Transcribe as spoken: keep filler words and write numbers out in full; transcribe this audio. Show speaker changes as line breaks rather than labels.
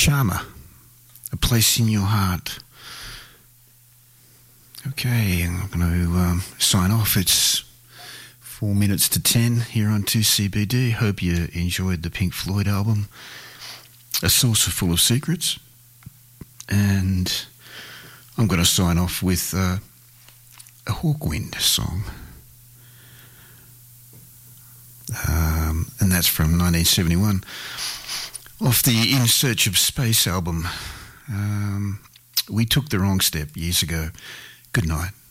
Charmer, A Place in Your Heart. Okay, I'm going to um, sign off. It's four minutes to ten here on two C B D. Hope you enjoyed the Pink Floyd album, A Saucer Full of Secrets. And I'm going to sign off with uh, a Hawkwind song. Um, and that's from nineteen seventy-one. Off the In Search of Space album. Um, we took the wrong step years ago. Good night.